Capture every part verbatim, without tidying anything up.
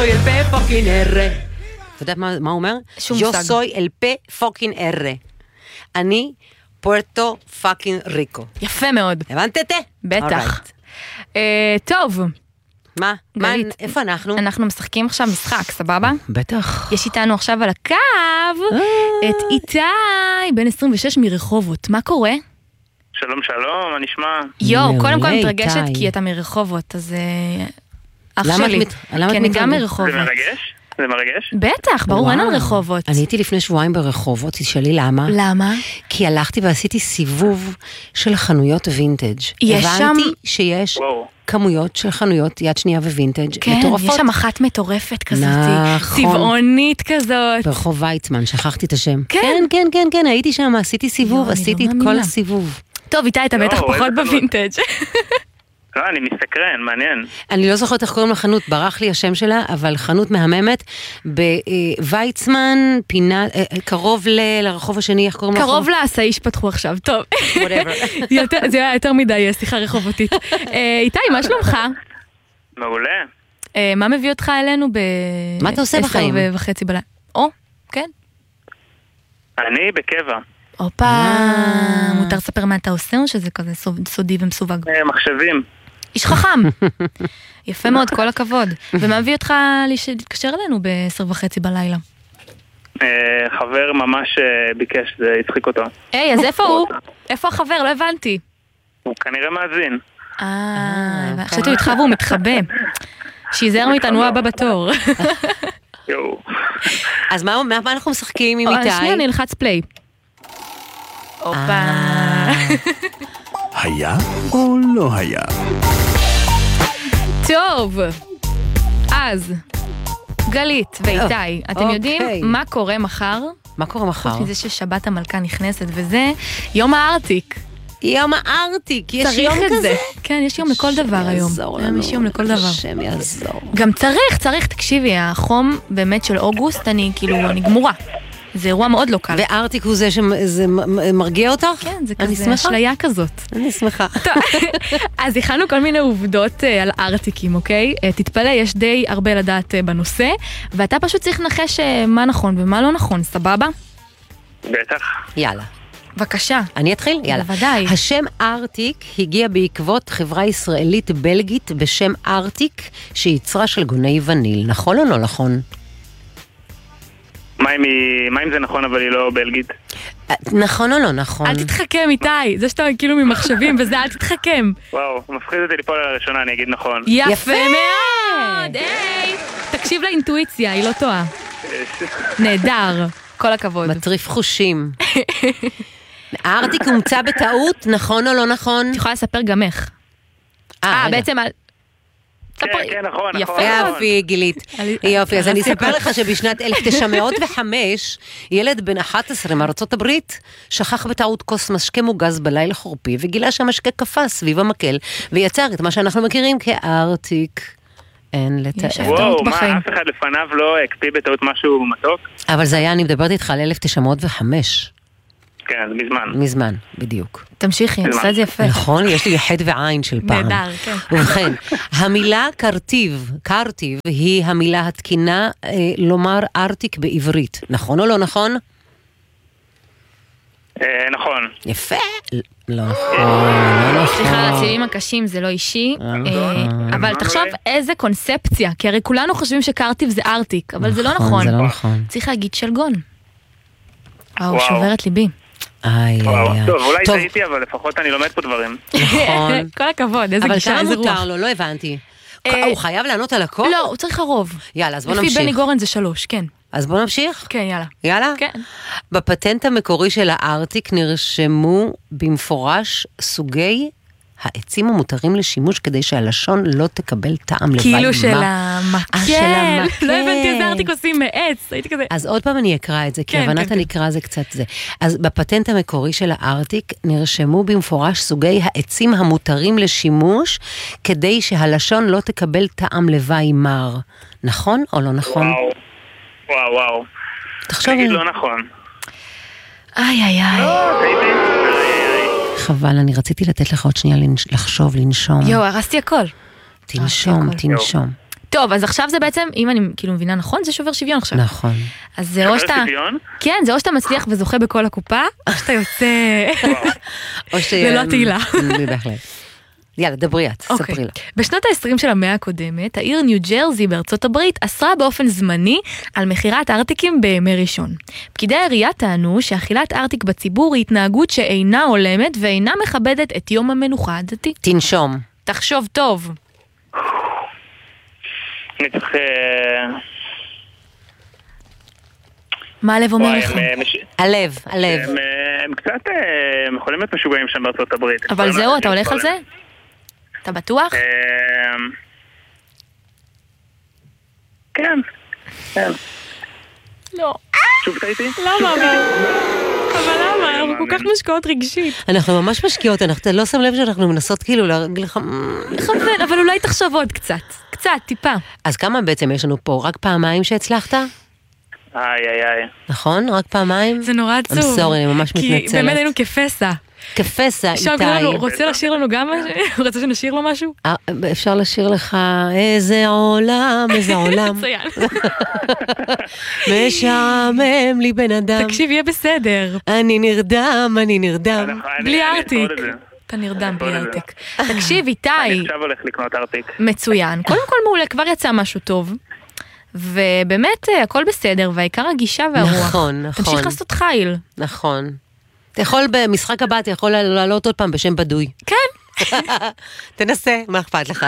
אל פה פוקין ארה. אתה יודע מה הוא אומר? שום Yo מושג. soy el pe fucking R. אני פוארטו פאקינג ריקו. יפה מאוד. הבנת את זה? בטח. אה, טוב. מה? מה? גלית. איפה אנחנו? אנחנו משחקים עכשיו משחק, סבבה? בטח. יש איתנו עכשיו על הקו את איתי, בן עשרים ושש מרחובות. מה קורה? שלום שלום, מה נשמע? יו, מעולה, קודם כל מתרגשת איתי. כי אתה מרחובות, אז אה, אח למה את שלי. מת- למה את כי אני גם מתרגשת? מרחובות. זה מרגש? זה מרגש? בטח, ברור, אין על וואו. רחובות. אני הייתי לפני שבועיים ברחובות, תשאלי למה? למה? כי הלכתי ועשיתי סיבוב של חנויות וינטג'. יש שם- הבנתי שיש וואו. כמויות של חנויות יד שנייה ווינטג' כן, מטורפות. יש שם אחת מטורפת כזאת, נכון. צבעונית כזאת. ברחוב ויצמן, שכחתי את השם. כן. כן, כן, כן, כן, הייתי שם, עשיתי סיבוב, יואו, אני עשיתי לא את כל מאמינה. הסיבוב. טוב, איתי, אתה יואו, בטח איזה פחות חנות. בווינטג'. לא, אני מסתקרן, מעניין. אני לא זוכרת איך קוראים לחנות, ברח לי השם שלה, אבל חנות מהממת, בוויצמן, פינה, אה, קרוב ל- לרחוב השני, איך קוראים קרוב לחוב? לעשאי שפתחו עכשיו, טוב. Whatever. יותר- זה היה יותר מדי שיחה רחובותית. אה, איתי, מה שלומך? מעולה. אה, מה מביא אותך אלינו ב... מה אתה עושה בחיים? עשר וחצי בלילה. או, כן. אני בקבע. הופה, אה. מותר לספר מה אתה עושה או שזה כזה סוד- סודי ומסווג? אה, מחשבים. איש חכם. יפה מאוד, כל הכבוד. ומה מביא אותך לש- להתקשר אלינו בעשר וחצי בלילה? אה, חבר ממש אה, ביקש, זה הצחיק אותו. היי, אז איפה הוא? איפה החבר? לא הבנתי. הוא כנראה מאזין. אה, חשבתי איתך והוא מתחבא. שיזהר מאיתנו הוא הבא בתור. יואו. אז מה מה- מה אנחנו משחקים עם אה, איתי? שנייה, נלחץ פליי. הופה. היה או לא היה? טוב, אז, גלית ואיתי, אתם אוקיי. יודעים מה קורה מחר? מה קורה מחר? חוץ מזה ששבת המלכה נכנסת, וזה יום הארטיק. יום הארטיק, יש צריך יום את כזה? זה. כן, יש יום לכל דבר היום. יעזור היום לנו, יש יום לכל דבר. השם יעזור. גם צריך, צריך, תקשיבי, החום באמת של אוגוסט, אני כאילו, אני גמורה. זה אירוע מאוד לא קל. וארטיק הוא זה שמרגיע אותך? כן, זה אני כזה שמחה. אשליה כזאת. אני שמחה. טוב, אז הכנו כל מיני עובדות אה, על ארטיקים, אוקיי? אה, תתפלא, יש די הרבה לדעת אה, בנושא, ואתה פשוט צריך לנחש אה, מה נכון ומה לא נכון, סבבה? בטח. יאללה. בבקשה. אני אתחיל? יאללה. בוודאי. השם ארטיק הגיע בעקבות חברה ישראלית בלגית בשם ארטיק, שייצרה שלגוני וניל. נכון או לא נכון? מה אם היא- מה אם זה נכון אבל היא לא בלגית? אה, נכון או לא נכון? אל תתחכם, איתי. זה שאתה כאילו ממחשבים וזה, אל תתחכם. וואו, מפחיד אותי ליפול על הראשונה, אני אגיד נכון. יפה יפה. מאוד! היי! תקשיב לאינטואיציה, היא לא טועה. נהדר. כל הכבוד. מטריף חושים. הארטיק הומצא בטעות, נכון או לא נכון? את יכולה לספר גם איך. אה, רגע. בעצם... על- כן, כן, נכון, יפה נכון. מאוד. יופי, גילית. אני- יופי, אז אני קראתי אספר הכל. לך שבשנת אלף תשע מאות וחמש, ילד בן אחת עשרה מארצות הברית, שכח בטעות כוס משקה מוגז בלילה חורפי, וגילה שהמשקה קפא סביב המקל, ויצר את מה שאנחנו מכירים כארטיק. אין יש לתאר. הפתעות וואו, מה, בחיים. אף אחד לפניו לא הקפיא בטעות משהו מתוק? אבל זה היה, אני מדברת איתך על אלף תשע מאות וחמש. כן, מזמן. מזמן, בדיוק. תמשיכי, עושה את זה יפה. נכון, יש לי חד ועין של פעם. נהדר, כן. ובכן, המילה קרטיב, קרטיב, היא המילה התקינה אה, לומר ארטיק בעברית. נכון או לא נכון? אה, נכון. יפה. לא נכון, לא נכון. סליחה על הצלילים הקשים, זה לא אישי, אה, אבל תחשוב איזה קונספציה, כי הרי כולנו חושבים שקרטיב זה ארטיק, אבל זה לא נכון. זה לא נכון. צריך להגיד שלגון. וואו, וואו. שוברת ליבי. איי, וואו, איי, איי. טוב, אולי טוב, טעיתי, אבל לפחות אני לומד פה דברים. נכון. כל הכבוד, איזה אבל גישה, כמה איזה רוח. מותר לו? לא הבנתי. אה, הוא חייב לענות על הכל? לא, הוא צריך הרוב. יאללה, אז בוא לפי נמשיך. בני גורן זה שלוש, כן. אז בוא נמשיך? כן, יאללה. יאללה? כן. בפטנט המקורי של הארטיק נרשמו במפורש סוגי העצים המותרים לשימוש כדי שהלשון לא תקבל טעם לוואי כאילו של מה. המקל. אה, של המקל. לא הבנתי איזה ארטיק עושים מעץ. הייתי כזה... אז עוד פעם אני אקרא את זה, כי כן, הבנת כן, הנקרא זה קצת זה. אז בפטנט המקורי של הארטיק נרשמו במפורש סוגי העצים המותרים לשימוש כדי שהלשון לא תקבל טעם לוואי מר. נכון או לא נכון? וואו, וואו, וואו. תחשוב, תגיד לא נכון. איי, איי, איי. לא, טעיתי. איי, איי, איי. חבל, אני רציתי לתת לך עוד שנייה לנש- לחשוב, לנשום. יואו, הרסתי הכל. תנשום, הכל. תנשום. טוב, אז עכשיו זה בעצם, אם אני כאילו מבינה נכון, זה שובר שוויון עכשיו. נכון. אז זה או שאתה... שוויון? כן, זה או שאתה מצליח וזוכה בכל הקופה, או שאתה יוצא... או ש... זה לא תהילה. בהחלט. יאללה, דברי את, אוקיי. ספרי לה. בשנות ה-עשרים של המאה הקודמת, העיר ניו ג'רזי בארצות הברית אסרה באופן זמני על מכירת ארטיקים בימי ראשון. פקידי העירייה טענו שאכילת ארטיק בציבור היא התנהגות שאינה הולמת ואינה מכבדת את יום המנוחה הדתי. תנשום. תחשוב טוב. אני צריך... אה, מה הלב אומר וואי, לך? הם, אה, מש- הלב, הלב. הם, אה, הם קצת אה, הם יכולים להיות משוגעים שם בארצות הברית. אבל הם זהו, יכולים אתה הולך על להגיד זה? אתה בטוח? אה, כן, כן. לא. שוב טעיתי? למה? אבל למה? אנחנו כל כך משקעות רגשית. אנחנו ממש משקיעות, אנחנו לא שם לב שאנחנו מנסות כאילו להגיד לך... לכוון, אבל אולי תחשוב עוד קצת. קצת, טיפה. אז כמה בעצם יש לנו פה? רק פעמיים שהצלחת? איי איי איי. נכון? רק פעמיים? זה נורא עצוב. I'm sorry, אני ממש כי מתנצלת. באמת היינו כפסע. כפסע, עכשיו איתי. לנו, רוצה לשיר לנו גם משהו? הוא רוצה שנשיר לו משהו? אה, אפשר לשיר לך איזה עולם, איזה עולם. מצוין. משעמם לי בן אדם. תקשיב, יהיה בסדר. אני נרדם, אני נרדם. אני- בלי אני ארטיק. אשרוד את זה. אתה נרדם בלי אני אשרוד את ארטיק. תקשיב, איתי, אני עכשיו הולך לקנות ארטיק. מצוין. קודם כל מעולה, כבר יצא משהו טוב. ובאמת, הכל בסדר, והעיקר הגישה והרוח. נכון, נכון. תמשיך לעשות חיל. נכון. אתה יכול במשחק הבא, אתה יכול לעלות עוד פעם בשם בדוי. כן. תנסה, מה אכפת לך?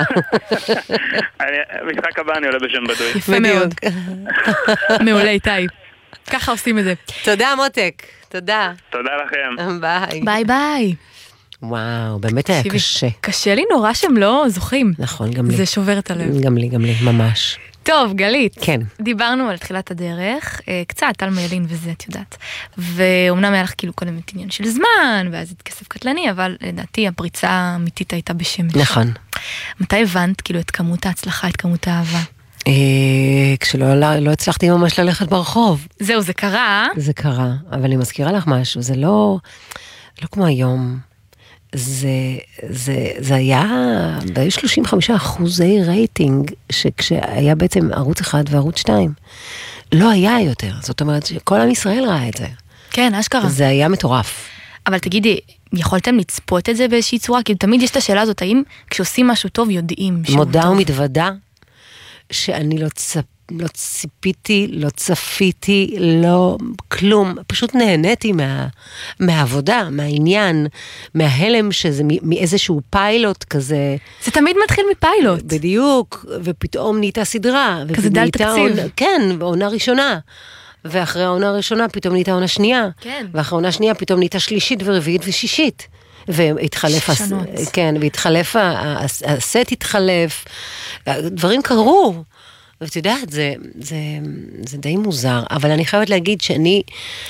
אני- משחק הבא אני עולה בשם בדוי. יפה מאוד. מעולה, איתי. ככה עושים את זה. תודה מותק, תודה. תודה לכם. ביי. ביי ביי. וואו, באמת היה תקשיבי, קשה. קשה לי נורא שהם לא זוכים. נכון, גם לי. זה שובר את הלב. גם לי, גם לי, ממש. טוב, גלית. כן. דיברנו על תחילת הדרך, אה, קצת על מיילין וזה, את יודעת. ואומנם היה לך כאילו קודם את עניין של זמן, ואז את כסף קטלני, אבל לדעתי הפריצה האמיתית הייתה בשמש. נכון. מתי הבנת כאילו את כמות ההצלחה, את כמות האהבה? אה, כשלא לא הצלחתי ממש ללכת ברחוב. זהו, זה קרה. זה קרה, אבל אני מזכירה לך משהו, זה לא, לא כמו היום. זה, זה, זה היה, היה שלושים וחמישה אחוזי רייטינג, שכשהיה בעצם ערוץ אחד וערוץ שתיים, לא היה יותר. זאת אומרת שכל עם ישראל ראה את זה. כן, אשכרה. זה היה מטורף. אבל תגידי, יכולתם לצפות את זה באיזושהי צורה? כאילו תמיד יש את השאלה הזאת, האם כשעושים משהו טוב יודעים שהוא מודה טוב? ומתוודה, שאני לא צפ... לא ציפיתי, לא צפיתי, לא כלום, פשוט נהניתי מה, מהעבודה, מהעניין, מההלם שזה מאיזשהו פיילוט כזה. זה תמיד מתחיל מפיילוט. בדיוק, ופתאום נהייתה סדרה. כזה דל ונהייתה תקציב. עונה, כן, עונה ראשונה. ואחרי העונה הראשונה פתאום נהייתה עונה שנייה. כן. ואחרי העונה שנייה פתאום נהייתה שלישית ורביעית ושישית. והתחלף, הס... שנות. כן, והתחלף, הס- הסט התחלף, דברים קרו. ואת יודעת, זה, זה, זה די מוזר, אבל אני חייבת להגיד שאני,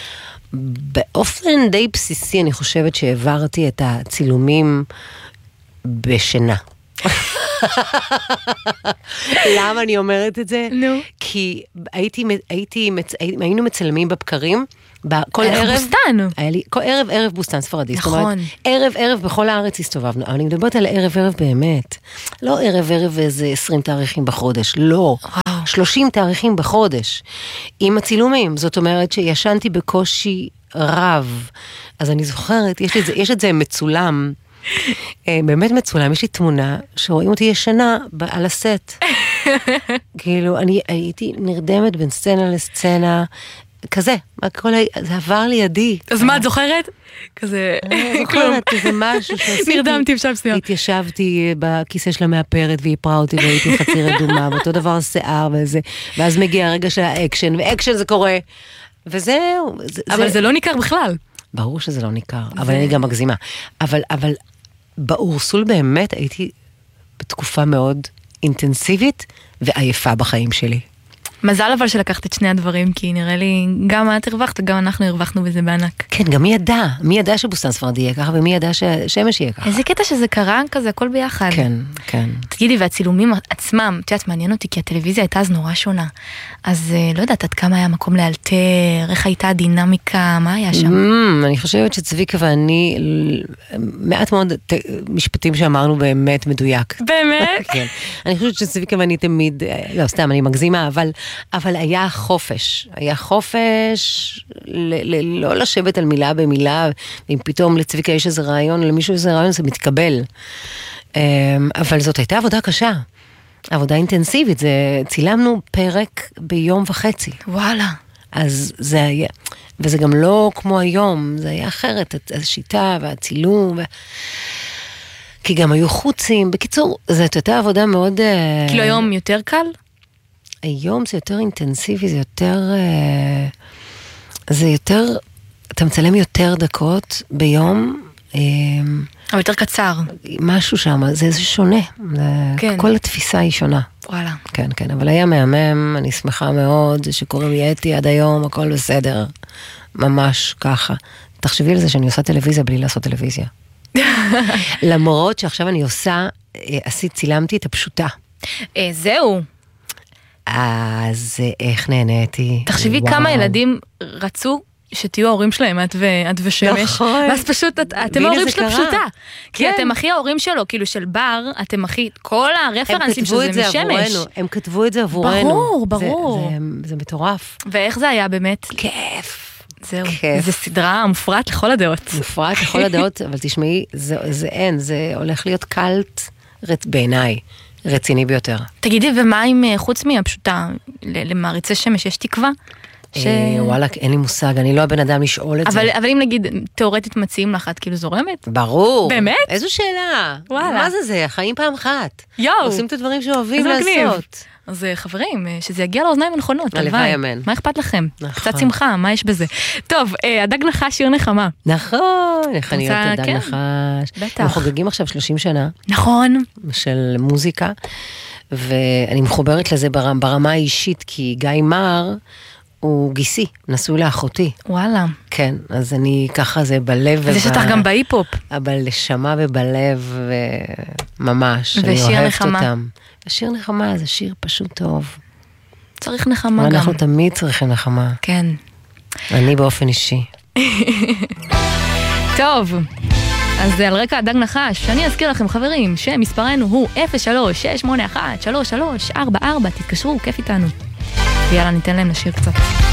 באופן די בסיסי, אני חושבת שהעברתי את הצילומים בשינה. למה אני אומרת את זה? נו. כי הייתי, הייתי, היינו מצלמים בבקרים, כל היה לך ערב, בוסתן. היה לי, כל ערב ערב בוסתן ספרדי. זאת אומרת, נכון. ערב ערב בכל הארץ הסתובבנו, אבל אני מדברת על ערב ערב באמת. לא ערב ערב איזה עשרים תאריכים בחודש, לא. וואו. שלושים תאריכים בחודש. עם הצילומים, זאת אומרת שישנתי בקושי רב. אז אני זוכרת, יש, לי, את זה- יש את זה מצולם. אה, באמת מצולם, יש לי תמונה שרואים אותי ישנה ב- על הסט. כאילו, אני הייתי נרדמת בין סצנה לסצנה, כזה, הכל, היה- זה עבר לידי. אז מה את זוכרת? כזה, אני כלום. זוכרת איזה משהו שעשיתי. נרדמתי בשלב מסוים. התיישבתי בכיסא של המאפרת והיא איפרה אותי והייתי חצי רדומה, ואותו דבר שיער וזה, ואז מגיע הרגע של האקשן, ואקשן זה קורה. וזהו. זה- אבל זה לא ניכר בכלל. ברור שזה לא ניכר, אבל אני גם מגזימה. אבל, אבל באורסול באמת הייתי בתקופה מאוד אינטנסיבית ועייפה בחיים שלי. מזל אבל שלקחת את שני הדברים, כי נראה לי גם את הרווחת, גם אנחנו הרווחנו בזה בענק. כן, גם מי ידע, מי ידע שבוסתן ספרדי יהיה ככה, ומי ידע ששמש יהיה ככה. איזה קטע שזה קרה כזה, הכל ביחד. כן, כן. תגידי, והצילומים עצמם, את יודעת, מעניין אותי, כי הטלוויזיה הייתה אז נורא שונה. אז לא יודעת עד כמה היה מקום לאלתר, איך הייתה הדינמיקה, מה היה שם? אני חושבת שצביקה ואני, מעט מאוד משפטים שאמרנו באמת מדויק. באמת? כן. אני חושבת שצביקה ואני תמיד, לא, סתם, אני מגזימה, אבל, אבל היה חופש. היה חופש ל- ל- לא לשבת על מילה במילה, אם פתאום לצביקה יש איזה רעיון, למישהו איזה רעיון, זה מתקבל. אבל זאת הייתה עבודה קשה. עבודה אינטנסיבית, זה, צילמנו פרק ביום וחצי. וואלה. אז זה היה, וזה גם לא כמו היום, זה היה אחרת, השיטה והצילום, ו... כי גם היו חוצים, בקיצור, זאת הייתה עבודה מאוד... כאילו היום יותר קל? היום זה יותר אינטנסיבי, זה יותר... זה יותר... אתה מצלם יותר דקות ביום. אבל יותר קצר. משהו שם, זה איזה שונה. כן. כל התפיסה היא שונה. וואלה. כן, כן, אבל היה מהמם, אני שמחה מאוד, שקוראים לי אתי עד היום, הכל בסדר. ממש ככה. תחשבי על זה שאני עושה טלוויזיה בלי לעשות טלוויזיה. למרות שעכשיו אני עושה, עשית, צילמתי את הפשוטה. זהו. אז איך נהניתי. תחשבי כמה ילדים רצו שתהיו ההורים שלהם, את ושמש. נכון. ואז פשוט אתם ההורים של הפשוטה. כי אתם הכי ההורים שלו, כאילו של בר, אתם הכי, כל הרפרנסים שזה משמש. הם כתבו את זה עבורנו. ברור, ברור. זה מטורף. ואיך זה היה באמת? כיף. זהו, זו סדרה מופרעת לכל הדעות. מופרעת לכל הדעות, אבל תשמעי, זה אין, זה הולך להיות קלט בעיניי. רציני ביותר. תגידי, ומה אם חוץ מהפשוטה, למעריצי שמש יש תקווה? וואלה, אין לי מושג, אני לא הבן אדם לשאול את זה. אבל אם נגיד, תיאורטית מציעים לך, את כאילו זורמת? ברור. באמת? איזו שאלה. וואלה. מה זה זה? החיים פעם אחת. יואו. עושים את הדברים שאוהבים לעשות. אז חברים, שזה יגיע לאוזניים הנכונות. הלוואי, אמן. מה אכפת לכם? קצת שמחה, מה יש בזה? טוב, הדג נחש, שיר נחמה. נכון, איך אני אוהבת הדג נחש. בטח. אנחנו חוגגים עכשיו שלושים שנה. נכון. של מוזיקה, ואני מחוברת לזה ברמה האישית, כי גיא מר הוא גיסי, נשוי לאחותי. וואלה. כן, אז אני ככה זה בלב. אז יש אותך גם בהיפ-הופ. אבל לשמה ובלב, ממש. ושיר אני אוהבת נחמה. אותם. השיר נחמה זה שיר פשוט טוב. צריך נחמה גם. ואנחנו תמיד צריכים נחמה. כן. אני באופן אישי. טוב. אז על רקע הדג נחש, אני אזכיר לכם חברים, שמספרנו הוא אפס שלוש שש שמונה אחת שלוש שלוש ארבע ארבע, תתקשרו, כיף איתנו. ויאללה, ניתן להם לשיר קצת.